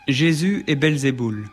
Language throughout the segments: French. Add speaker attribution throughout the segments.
Speaker 1: Jésus et Belzéboul.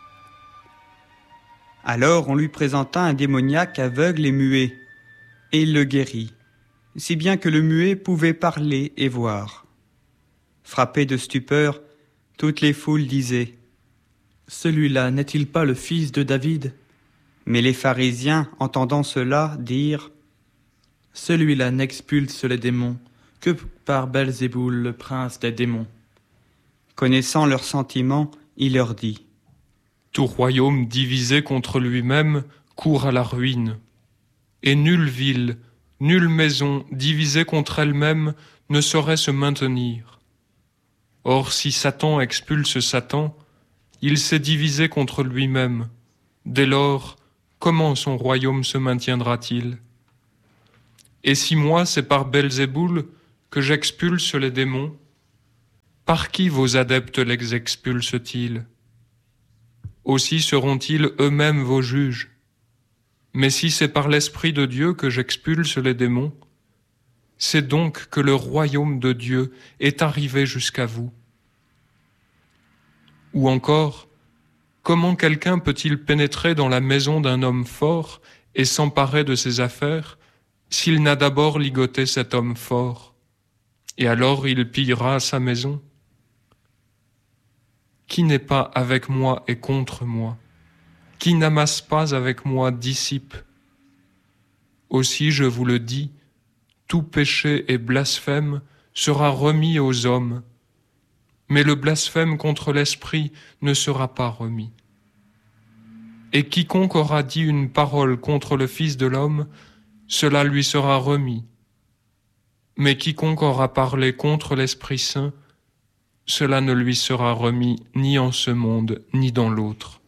Speaker 1: Alors on lui présenta un démoniaque aveugle et muet, et il le guérit, si bien que le muet pouvait parler et voir. Frappés de stupeur, toutes les foules disaient :
Speaker 2: Celui-là n'est-il pas le fils de David ?
Speaker 1: Mais les pharisiens, entendant cela, dirent :
Speaker 2: Celui-là n'expulse les démons que par Belzéboul, le prince des démons.
Speaker 1: Connaissant leurs sentiments, il leur dit :
Speaker 3: Tout royaume divisé contre lui-même court à la ruine. Et nulle ville, nulle maison divisée contre elle-même ne saurait se maintenir. Or, si Satan expulse Satan, il s'est divisé contre lui-même. Dès lors, comment son royaume se maintiendra-t-il ? Et si moi, c'est par Belzéboul que j'expulse les démons, par qui vos adeptes les expulsent-ils ? Aussi seront-ils eux-mêmes vos juges. Mais si c'est par l'Esprit de Dieu que j'expulse les démons, c'est donc que le royaume de Dieu est arrivé jusqu'à vous. Ou encore, comment quelqu'un peut-il pénétrer dans la maison d'un homme fort et s'emparer de ses affaires s'il n'a d'abord ligoté cet homme fort, et alors il pillera sa maison ? Qui n'est pas avec moi et contre moi ? Qui n'amasse pas avec moi dissipe ? Aussi, je vous le dis, tout péché et blasphème sera remis aux hommes, mais le blasphème contre l'Esprit ne sera pas remis. Et quiconque aura dit une parole contre le Fils de l'homme, cela lui sera remis. Mais quiconque aura parlé contre l'Esprit Saint, cela ne lui sera remis ni en ce monde, ni dans l'autre.